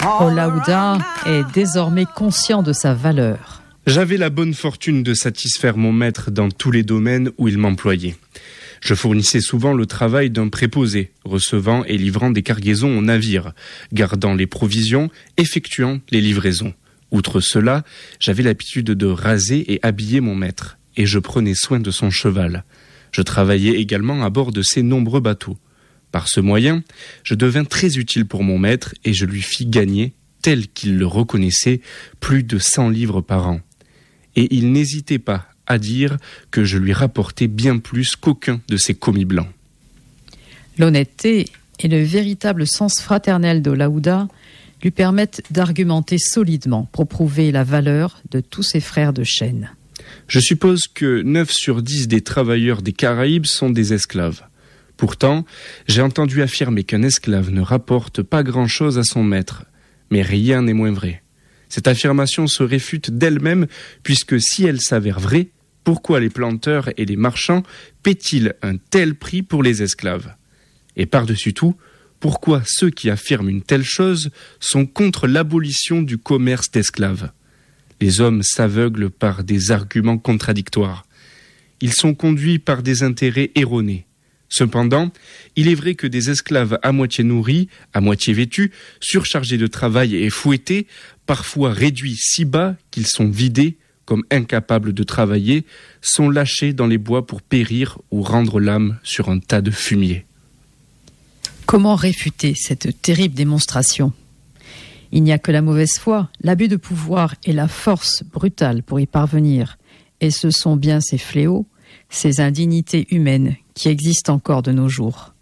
Olaouda est désormais conscient de sa valeur. J'avais la bonne fortune de satisfaire mon maître dans tous les domaines où il m'employait. Je fournissais souvent le travail d'un préposé, recevant et livrant des cargaisons au navire, gardant les provisions, effectuant les livraisons. Outre cela, j'avais l'habitude de raser et habiller mon maître, et je prenais soin de son cheval. Je travaillais également à bord de ses nombreux bateaux. Par ce moyen, je devins très utile pour mon maître et je lui fis gagner, tel qu'il le reconnaissait, plus de 100 livres par an. Et il n'hésitait pas à dire que je lui rapportais bien plus qu'aucun de ses commis blancs. L'honnêteté et le véritable sens fraternel d'Olaouda lui permettent d'argumenter solidement pour prouver la valeur de tous ses frères de chaîne. Je suppose que 9 sur 10 des travailleurs des Caraïbes sont des esclaves. Pourtant, j'ai entendu affirmer qu'un esclave ne rapporte pas grand-chose à son maître, mais rien n'est moins vrai. Cette affirmation se réfute d'elle-même, puisque si elle s'avère vraie, pourquoi les planteurs et les marchands paient-ils un tel prix pour les esclaves ? Et par-dessus tout, pourquoi ceux qui affirment une telle chose sont contre l'abolition du commerce d'esclaves ? Les hommes s'aveuglent par des arguments contradictoires. Ils sont conduits par des intérêts erronés. Cependant, il est vrai que des esclaves à moitié nourris, à moitié vêtus, surchargés de travail et fouettés, parfois réduits si bas qu'ils sont vidés, comme incapables de travailler, sont lâchés dans les bois pour périr ou rendre l'âme sur un tas de fumier. Comment réfuter cette terrible démonstration ? Il n'y a que la mauvaise foi, l'abus de pouvoir et la force brutale pour y parvenir. Et ce sont bien ces fléaux, ces indignités humaines qui existent encore de nos jours.